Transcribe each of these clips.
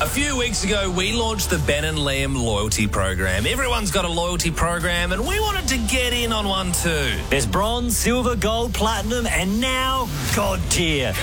A few weeks ago, we launched the Ben and Liam loyalty program. Everyone's got a loyalty program, and we wanted to get in on one too. There's bronze, silver, gold, platinum, and now God tier.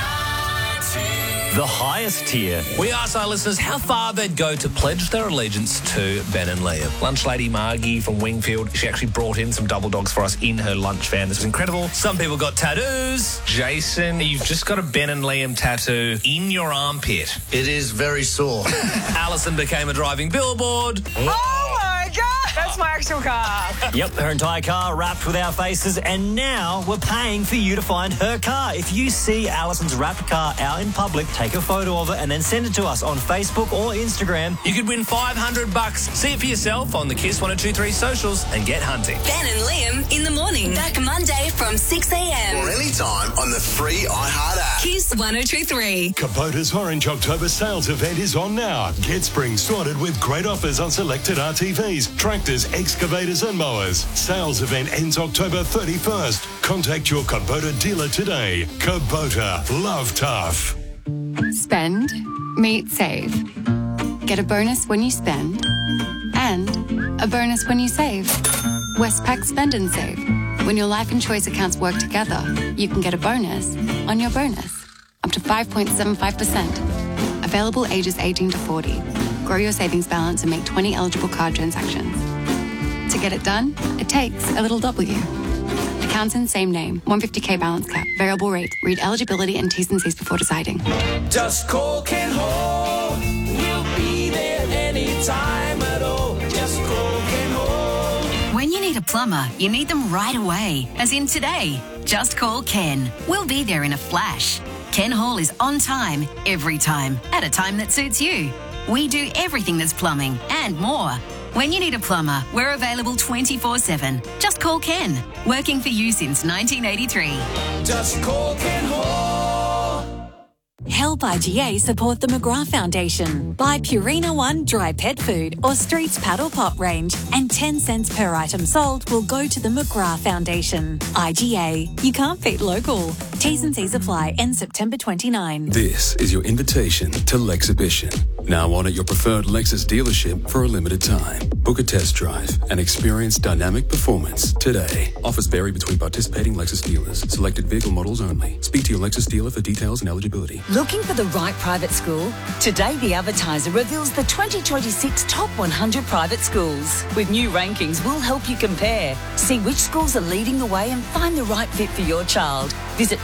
The highest tier. We asked our listeners how far they'd go to pledge their allegiance to Ben and Liam. Lunch lady Margie from Wingfield, she actually brought in some double dogs for us in her lunch van. This was incredible. Some people got tattoos. Jason, you've just got a Ben and Liam tattoo in your armpit. It is very sore. Alison became a driving billboard. Oh my God! That's my actual car. Yep, her entire car wrapped with our faces, and now we're paying for you to find her car. If you see Alison's wrapped car out in public, take a photo of it and then send it to us on Facebook or Instagram. You could win $500. See it for yourself on the Kiss 1023 socials and get hunting. Ben and Liam in the morning. Back Monday from 6 a.m. Or anytime on the free iHeart app. Kiss 1023. Kubota's Orange October sales event is on now. Get spring started with great offers on selected RTVs, tractors, excavators and mowers. Sales event ends October 31st. Contact your Kubota dealer today. Kubota. Love tough. Spend, meet, save. Get a bonus when you spend and a bonus when you save. Westpac Spend and Save. When your life and choice accounts work together, you can get a bonus on your bonus. Up to 5.75%. Available ages 18 to 40. Grow your savings balance and make 20 eligible card transactions. To get it done, it takes a little W. Accounts in same name. 150k balance cap. Variable rate. Read eligibility and T's and C's before deciding. Just call Ken Hall. We'll be there anytime at all. Just call Ken Hall. When you need a plumber, you need them right away. As in today. Just call Ken. We'll be there in a flash. Ken Hall is on time, every time, at a time that suits you. We do everything that's plumbing and more. When you need a plumber, we're available 24/7. Just call Ken. Working for you since 1983. Just call Ken Hall. Help IGA support the McGrath Foundation. Buy Purina One dry pet food or Streets Paddle Pop range, and 10 cents per item sold will go to the McGrath Foundation. IGA. You can't beat local. T's and C's apply. End September 29. This is your invitation to Lexhibition. Now on at your preferred Lexus dealership for a limited time. Book a test drive and experience dynamic performance today. Offers vary between participating Lexus dealers. Selected vehicle models only. Speak to your Lexus dealer for details and eligibility. Looking for the right private school? Today, The Advertiser reveals the 2026 top 100 private schools. With new rankings, we'll help you compare. See which schools are leading the way and find the right fit for your child. Visit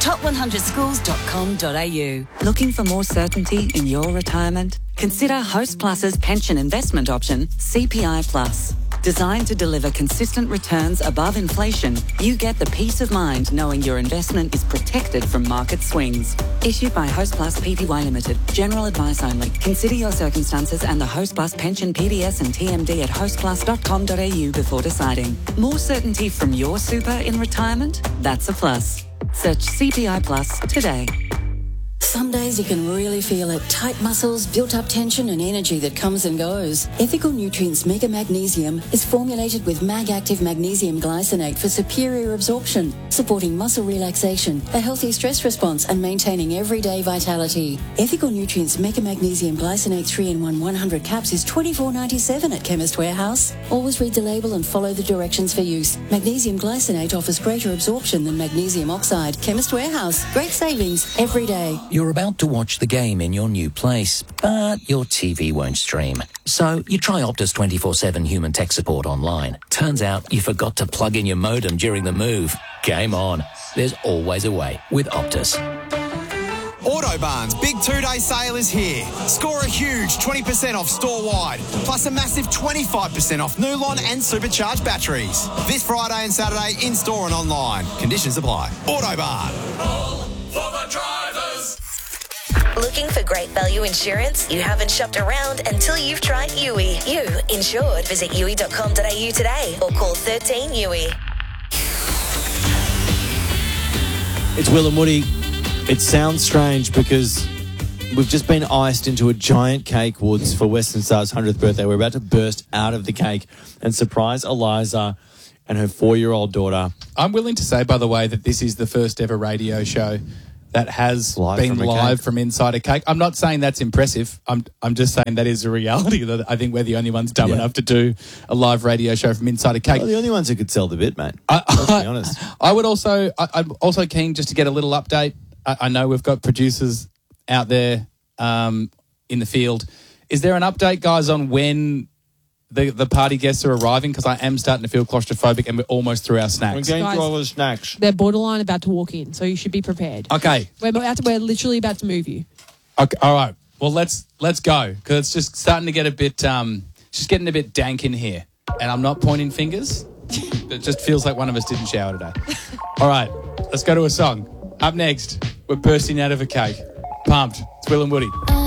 top100schools.com.au. Looking for more certainty in your retirement? Consider Host Plus's pension investment option, CPI Plus. Designed to deliver consistent returns above inflation, you get the peace of mind knowing your investment is protected from market swings. Issued by Host Plus Pty Limited. General advice only. Consider your circumstances and the Host Plus pension PDS and TMD at hostplus.com.au before deciding. More certainty from your super in retirement? That's a plus. Search CPI Plus today. Some days you can really feel it. Tight muscles, built-up tension and energy that comes and goes. Ethical Nutrients Mega Magnesium is formulated with Mag-Active Magnesium Glycinate for superior absorption, supporting muscle relaxation, a healthy stress response and maintaining everyday vitality. Ethical Nutrients Mega Magnesium Glycinate 3-in-1 100 caps is $24.97 at Chemist Warehouse. Always read the label and follow the directions for use. Magnesium Glycinate offers greater absorption than magnesium oxide. Chemist Warehouse. Great savings every day. You're about to watch the game in your new place, but your TV won't stream. So you try Optus 24/7 human tech support online. Turns out you forgot to plug in your modem during the move. Game on. There's always a way with Optus. Autobarn's big two-day sale is here. Score a huge 20% off store-wide, plus a massive 25% off Nulon and supercharged batteries. This Friday and Saturday in-store and online. Conditions apply. Autobarn. All for the drivers. Looking for great value insurance? You haven't shopped around until you've tried Yui. You insured. Visit yui.com.au today or call 13 Yui. It's Will and Woody. It sounds strange because we've just been iced into a giant cake, Woods, for Western Star's 100th birthday. We're about to burst out of the cake and surprise Eliza and her 4-year-old daughter. I'm willing to say, by the way, that this is the first ever radio show that has Live been from a live cake. from inside a cake. I'm not saying that's impressive. I'm just saying that is a reality that I think we're the only ones dumb enough to do a live radio show from inside a cake. Well, the only ones who could sell the bit, mate. Let's be honest. I'm also keen just to get a little update. I know we've got producers out there in the field. Is there an update, guys, on when the party guests are arriving? Because I am starting to feel claustrophobic and we're almost through our snacks. We're getting through all the snacks. They're borderline about to walk in, so you should be prepared. Okay. We're literally about to move you. Okay. All right. Well, let's go because it's just starting to get a bit, just getting a bit dank in here. And I'm not pointing fingers. It just feels like one of us didn't shower today. All right. Let's go to a song. Up next, we're bursting out of a cake. Pumped. It's Will and Woody.